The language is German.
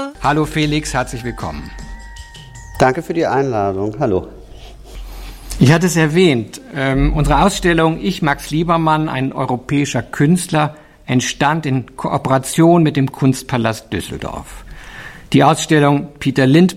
Hallo. Hallo Felix, herzlich willkommen. Danke für die Einladung. Hallo. Ich hatte es erwähnt, unsere Ausstellung Ich, Max Liebermann, ein europäischer Künstler, entstand in Kooperation mit dem Kunstpalast Düsseldorf. Die Ausstellung Peter Lindbergh